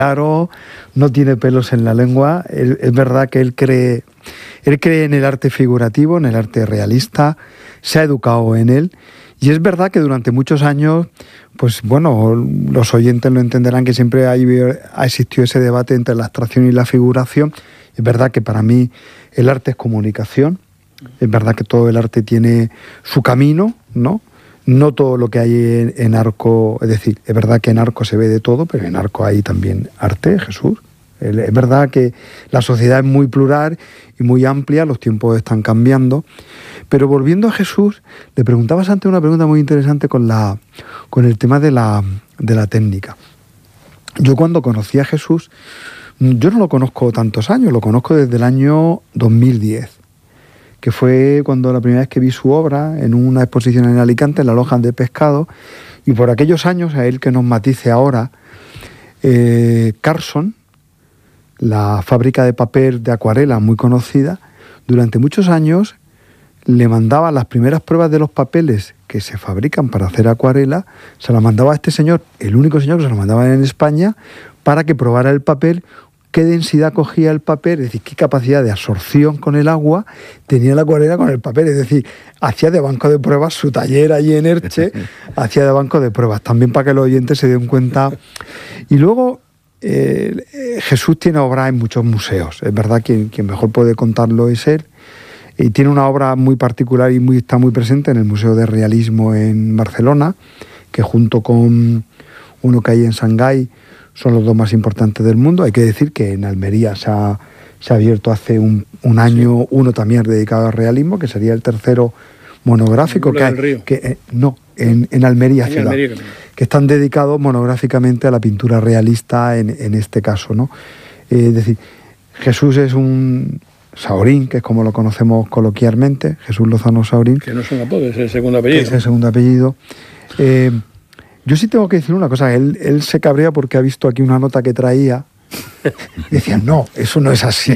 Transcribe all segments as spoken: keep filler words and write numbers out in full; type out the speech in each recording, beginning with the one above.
claro, no tiene pelos en la lengua. Él, es verdad que él cree, él cree en el arte figurativo, en el arte realista, se ha educado en él. Y es verdad que durante muchos años, pues bueno, los oyentes lo entenderán que siempre hay, ha existido ese debate entre la abstracción y la figuración. Es verdad que para mí el arte es comunicación, es verdad que todo el arte tiene su camino, ¿no? No todo lo que hay en, en Arco, es decir, es verdad que en Arco se ve de todo, pero en Arco hay también arte, Jesús. Es verdad que la sociedad es muy plural y muy amplia, los tiempos están cambiando. Pero volviendo a Jesús, le preguntabas antes una pregunta muy interesante con, la, con el tema de la, de la técnica. Yo cuando conocí a Jesús, yo no lo conozco tantos años, lo conozco desde el año dos mil diez, que fue cuando la primera vez que vi su obra en una exposición en Alicante, en la Loja de Pescado, y por aquellos años, a él que nos matice ahora, eh, Carson, la fábrica de papel de acuarela muy conocida, durante muchos años le mandaba las primeras pruebas de los papeles que se fabrican para hacer acuarela, se las mandaba a este señor, el único señor que se las mandaba en España, para que probara el papel, qué densidad cogía el papel, es decir, qué capacidad de absorción con el agua tenía la acuarela con el papel, es decir, hacía de banco de pruebas su taller allí en Elche, hacía de banco de pruebas, también para que los oyentes se den cuenta. Y luego Eh, Jesús tiene obras en muchos museos, es verdad que quien mejor puede contarlo es él, y tiene una obra muy particular y muy, está muy presente en el Museo de Realismo en Barcelona, que junto con uno que hay en Shanghái son los dos más importantes del mundo. Hay que decir que en Almería se ha, se ha abierto hace un, un año uno también dedicado al realismo, que sería el tercero monográfico que, hay, que eh, no, en, en Almería, en ciudad, Almería, que están dedicados monográficamente a la pintura realista en, en este caso, ¿no? Eh, es decir, Jesús es un Saurín, que es como lo conocemos coloquialmente, Jesús Lozano Saurín. Que no es un apodo, es el segundo apellido. Es el segundo apellido. Eh, yo sí tengo que decir una cosa, él, él se cabrea porque ha visto aquí una nota que traía. Decía, no, eso no es así.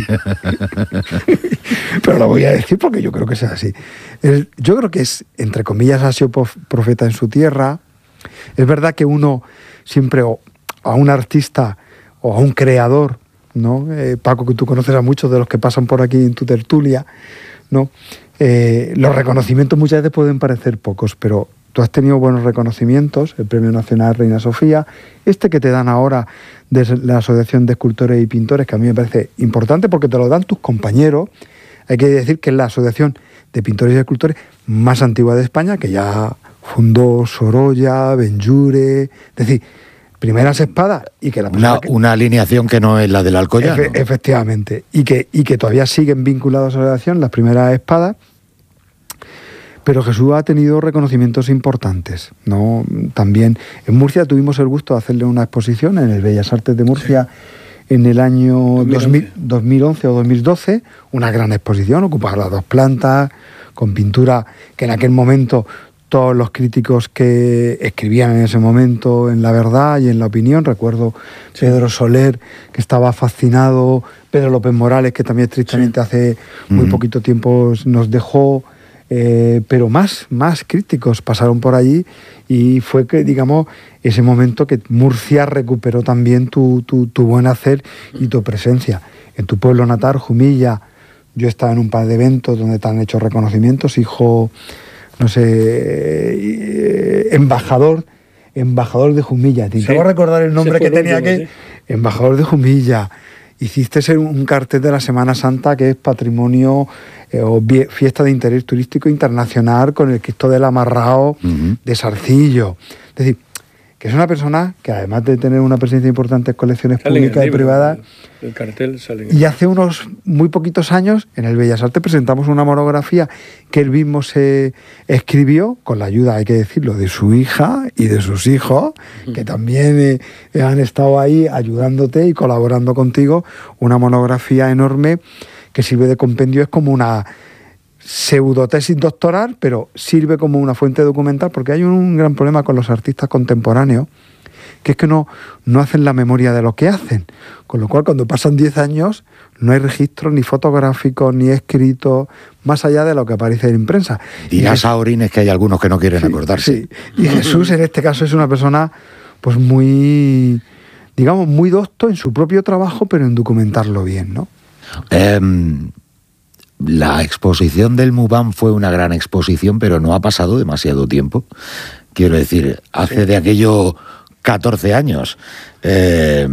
Pero lo voy a decir porque yo creo que es así. El, yo creo que es, entre comillas, ha sido profeta en su tierra. Es verdad que uno siempre, o a un artista o a un creador, ¿no? Eh, Paco, que tú conoces a muchos de los que pasan por aquí en tu tertulia, ¿no? Eh, los reconocimientos muchas veces pueden parecer pocos, pero tú has tenido buenos reconocimientos, el Premio Nacional Reina Sofía, este que te dan ahora de la Asociación de Escultores y Pintores, que a mí me parece importante porque te lo dan tus compañeros. Hay que decir que es la Asociación de Pintores y Escultores más antigua de España, que ya fundó Sorolla, Benlliure, es decir, primeras espadas, y que la una, que, una alineación que no es la del Alcoyano. Efe, efectivamente, y que, y que todavía siguen vinculados a la asociación, las primeras espadas. Pero Jesús ha tenido reconocimientos importantes, ¿no? También en Murcia tuvimos el gusto de hacerle una exposición en el Bellas Artes de Murcia, sí, en el año dos mil, dos mil once o dos mil doce, una gran exposición, ocupaba las dos plantas, con pintura que en aquel momento todos los críticos que escribían en ese momento en La Verdad y en La Opinión, recuerdo Pedro Soler, que estaba fascinado, Pedro López Morales, que también tristemente sí, hace muy uh-huh. poquito tiempo nos dejó. Eh, pero más, más críticos pasaron por allí y fue que, digamos, ese momento que Murcia recuperó también tu, tu, tu buen hacer y tu presencia. En tu pueblo natal, Jumilla, yo estaba en un par de eventos donde te han hecho reconocimientos, hijo, no sé, eh, embajador, embajador de Jumilla. Te intento sí, recordar el nombre que tenía aquí. ¿Sí? Embajador de Jumilla. Hiciste un cartel de la Semana Santa que es patrimonio eh, o fiesta de interés turístico internacional con el Cristo del Amarrao uh-huh. de Sarcillo. Es decir, que es una persona que además de tener una presencia importante en colecciones sale públicas en el libro, y privadas, el cartel sale en y hace unos muy poquitos años en el Bellas Artes presentamos una monografía que él mismo se escribió con la ayuda, hay que decirlo, de su hija y de sus hijos, uh-huh. que también eh, han estado ahí ayudándote y colaborando contigo, una monografía enorme que sirve de compendio, es como una pseudotesis doctoral, pero sirve como una fuente documental, porque hay un gran problema con los artistas contemporáneos, que es que no, no hacen la memoria de lo que hacen, con lo cual cuando pasan diez años no hay registros ni fotográficos ni escritos, más allá de lo que aparece en prensa. Dirás Saurín, es que hay algunos que no quieren sí, acordarse. Sí. Y Jesús en este caso es una persona pues muy, digamos, muy docto en su propio trabajo, pero en documentarlo bien, ¿no? Eh, la exposición del Mubán fue una gran exposición, pero no ha pasado demasiado tiempo. Quiero decir, hace sí. de aquello catorce años. Eh,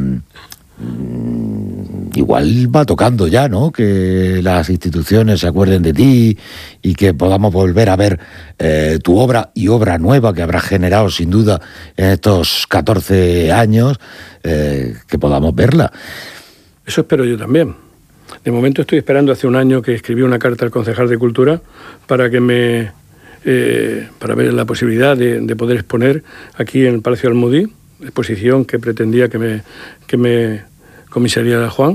igual va tocando ya, ¿no? Que las instituciones se acuerden de ti y que podamos volver a ver eh, tu obra y obra nueva que habrás generado sin duda en estos catorce años, eh, que podamos verla. Eso espero yo también. De momento estoy esperando, hace un año que escribí una carta al concejal de Cultura para que me eh, para ver la posibilidad de, de poder exponer aquí en el Palacio de Almudí, exposición que pretendía que me, que me comisariara Juan,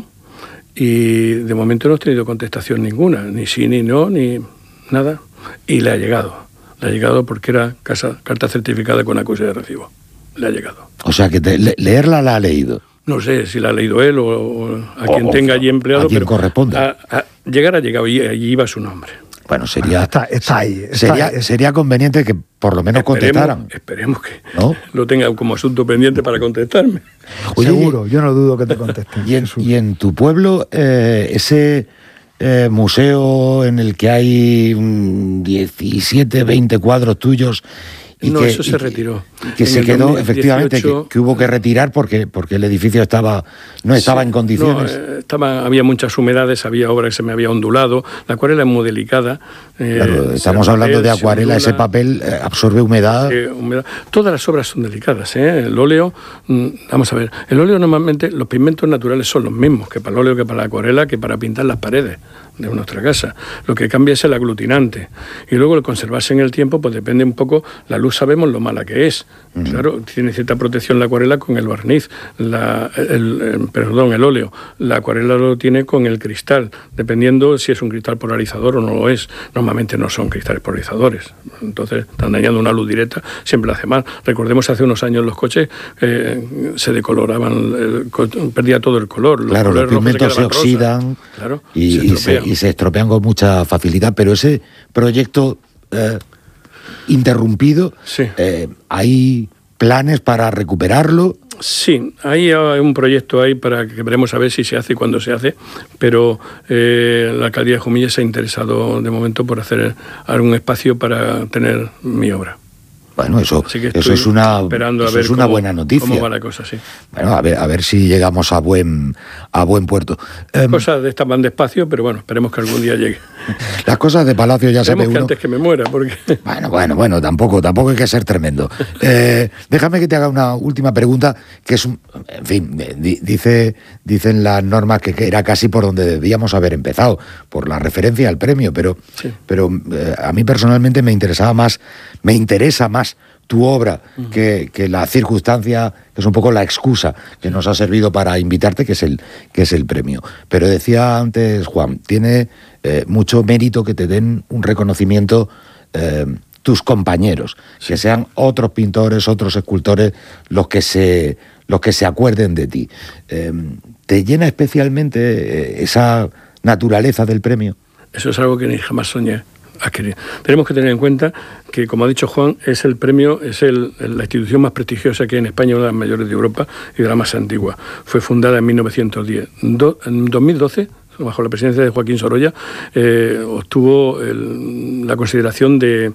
y de momento no he tenido contestación ninguna, ni sí, ni no, ni nada, y le ha llegado. Le ha llegado porque era casa, carta certificada con acuse de recibo. Le ha llegado. O sea, que te, le, leerla la ha leído. No sé si la ha leído él o, o a quien o, tenga allí empleado. A quien pero corresponda. A, a llegar ha llegado y allí iba su nombre. Bueno, sería, está, está ahí, está sería, ahí. sería conveniente que por lo menos esperemos, contestaran. Esperemos que ¿no? lo tenga como asunto pendiente para contestarme. Oye, seguro, yo no dudo que te contesten. Y en, y en tu pueblo, eh, ese eh, museo en el que hay um, diecisiete, veinte cuadros tuyos... Y no, que, eso se retiró. Y que se quedó, dos mil dieciocho, efectivamente, que, que hubo que retirar porque, porque el edificio estaba no estaba sí, en condiciones. No, estaba, había muchas humedades, había obra que se me había ondulado. La acuarela es muy delicada. Claro, eh, estamos hablando de acuarela, ese papel eh, absorbe humedad. Eh, humedad. Todas las obras son delicadas, ¿eh? El óleo, mmm, vamos a ver, el óleo normalmente, los pigmentos naturales son los mismos que para el óleo, que para la acuarela, que para pintar las paredes de nuestra casa. Lo que cambia es el aglutinante. Y luego el conservarse en el tiempo, pues depende un poco, la luz sabemos lo mala que es. Uh-huh. Claro, tiene cierta protección la acuarela con el barniz, la, el, el, perdón, el óleo. La acuarela lo tiene con el cristal, dependiendo si es un cristal polarizador o no lo es. Normalmente no son cristales polarizadores. Entonces, están dañando una luz directa, siempre hace mal. Recordemos hace unos años los coches eh, se decoloraban, el, perdía todo el color. Los claro, los pigmentos se, se oxidan claro, y, se y, se, y se estropean con mucha facilidad, pero ese proyecto eh, interrumpido, sí. eh, ¿hay planes para recuperarlo? Sí, hay un proyecto ahí para que veremos a ver si se hace y cuándo se hace, pero eh, la alcaldía de Jumilla se ha interesado de momento por hacer algún espacio para tener mi obra. Bueno, eso, eso es una, eso es una cómo, buena noticia. ¿Cómo va la cosa? Sí. Bueno, a ver, a ver si llegamos a buen, a buen puerto. Las um, cosas de estas van despacio, pero bueno, esperemos que algún día llegue. Las cosas de Palacio ya sabe uno. que antes que me muera, porque... Bueno, bueno, bueno, tampoco, tampoco hay que ser tremendo. Eh, déjame que te haga una última pregunta, que es, un, en fin, dice, dicen las normas que, que era casi por donde debíamos haber empezado, por la referencia al premio, pero, sí. pero eh, a mí personalmente me interesaba más, me interesa más tu obra uh-huh. que, que la circunstancia, que es un poco la excusa que nos ha servido para invitarte, que es el, que es el premio. Pero decía antes Juan, tiene eh, mucho mérito que te den un reconocimiento eh, tus compañeros, sí. que sean otros pintores, otros escultores los que se, los que se acuerden de ti. Eh, ¿Te llena especialmente eh, esa naturaleza del premio? Eso es algo que ni jamás soñé. Tenemos que tener en cuenta que, como ha dicho Juan, es el premio, es el, la institución más prestigiosa que hay en España, una de las mayores de Europa y de la más antigua. Fue fundada en mil novecientos diez. Do, en dos mil doce, bajo la presidencia de Joaquín Sorolla, eh, obtuvo el, la consideración de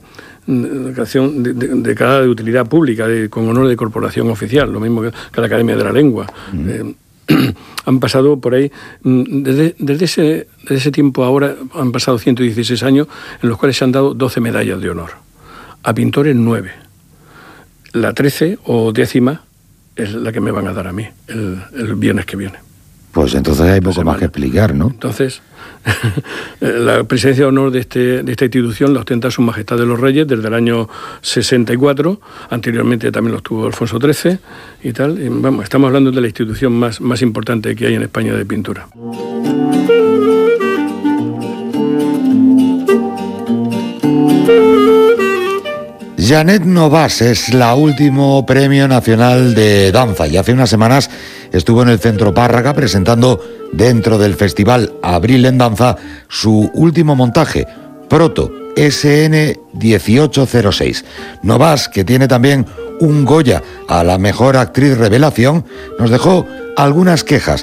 de, de, de cada de utilidad pública, de, con honor de corporación oficial, lo mismo que, que la Academia de la Lengua. Mm. Eh, han pasado por ahí, desde, desde, ese, desde ese tiempo ahora han pasado ciento dieciséis años en los cuales se han dado doce medallas de honor. A pintores nueve. La trece o décima es la que me van a dar a mí el, el viernes que viene. Pues entonces hay poco más que explicar, ¿no? Entonces, la presidencia de honor de, este, de esta institución la ostenta Su Majestad de los Reyes desde el año sesenta y cuatro, anteriormente también lo tuvo Alfonso trece y tal. Y vamos, estamos hablando de la institución más, más importante que hay en España de pintura. Janet Novas es la último premio nacional de danza y hace unas semanas estuvo en el Centro Párraga presentando dentro del festival Abril en Danza su último montaje, Proto S N dieciocho cero seis. Novas, que tiene también un Goya a la mejor actriz revelación, nos dejó algunas quejas